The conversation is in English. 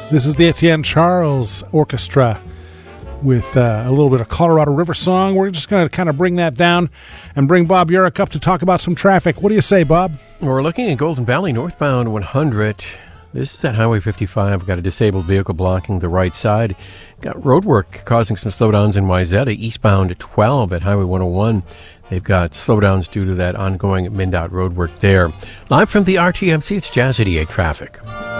This is the Etienne Charles Orchestra with a little bit of Colorado River song. We're just going to kind of bring that down and bring Bob Urich up to talk about some traffic. What do you say, Bob? We're looking at Golden Valley, northbound 100. This is at Highway 55. We've got a disabled vehicle blocking the right side. Got road work causing some slowdowns in Wayzata, eastbound 12 at Highway 101. They've got slowdowns due to that ongoing MnDOT road work there. Live from the RTMC, it's Jazz 88 Traffic.